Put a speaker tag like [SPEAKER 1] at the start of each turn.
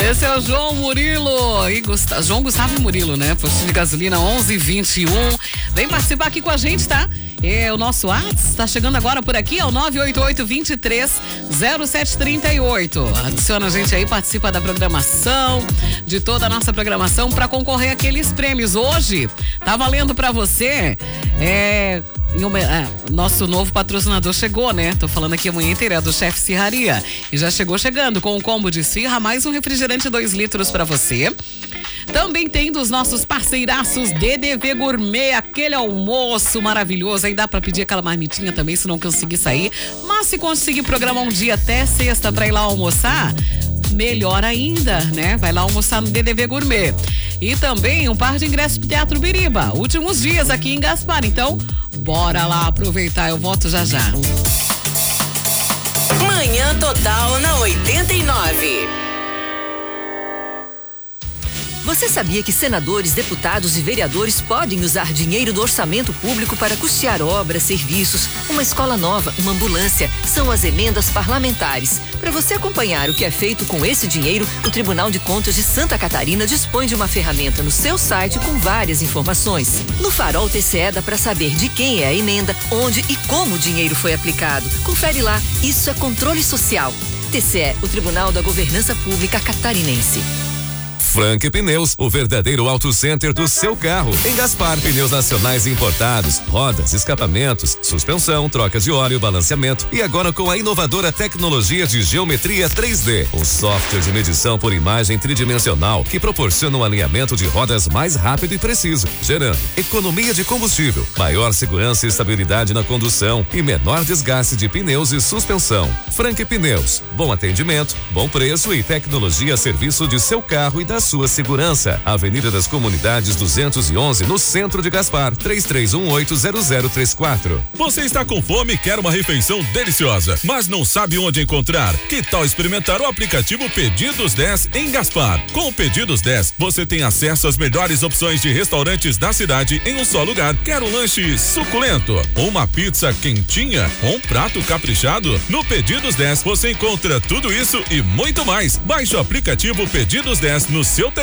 [SPEAKER 1] Esse é o João Murilo e João Gustavo e Murilo, né? Posto de gasolina 1121. Vem participar aqui com a gente, tá? O nosso WhatsApp está chegando agora por aqui, é o 988-23-0738. Adiciona a gente aí, participa da programação, de toda a nossa programação para concorrer àqueles prêmios. Hoje tá valendo para você, nosso novo patrocinador chegou, né? Tô falando aqui a manhã inteira, é do Chefe Serraria. E já chegando com um combo de esfirra, mais um refrigerante 2 litros para você. Também tem dos nossos parceiraços DDV Gourmet, aquele almoço maravilhoso. Aí dá pra pedir aquela marmitinha também, se não conseguir sair. Mas se conseguir programar um dia até sexta pra ir lá almoçar, melhor ainda, né? Vai lá almoçar no DDV Gourmet. E também um par de ingressos pro Teatro Biriba. Últimos dias aqui em Gaspar. Então, bora lá aproveitar. Eu volto já já.
[SPEAKER 2] Manhã Total na 89.
[SPEAKER 3] Você sabia que senadores, deputados e vereadores podem usar dinheiro do orçamento público para custear obras, serviços, uma escola nova, uma ambulância? São as emendas parlamentares. Para você acompanhar o que é feito com esse dinheiro, o Tribunal de Contas de Santa Catarina dispõe de uma ferramenta no seu site com várias informações. No Farol TCE dá para saber de quem é a emenda, onde e como o dinheiro foi aplicado. Confere lá, isso é controle social. TCE, o Tribunal da Governança Pública Catarinense.
[SPEAKER 4] Frank Pneus, o verdadeiro auto center do seu carro. Em Gaspar, pneus nacionais importados, rodas, escapamentos, suspensão, trocas de óleo, balanceamento e agora com a inovadora tecnologia de geometria 3D, um software de medição por imagem tridimensional que proporciona um alinhamento de rodas mais rápido e preciso, gerando economia de combustível, maior segurança e estabilidade na condução e menor desgaste de pneus e suspensão. Frank Pneus, bom atendimento, bom preço e tecnologia a serviço de seu carro e da sua segurança. Avenida das Comunidades 211, no centro de Gaspar, 33180034.
[SPEAKER 5] Você está com fome e quer uma refeição deliciosa, mas não sabe onde encontrar? Que tal experimentar o aplicativo Pedidos 10 em Gaspar? Com o Pedidos 10, você tem acesso às melhores opções de restaurantes da cidade em um só lugar. Quer um lanche suculento, uma pizza quentinha, um prato caprichado? No Pedidos 10 você encontra tudo isso e muito mais. Baixe o aplicativo Pedidos 10 no seu telefone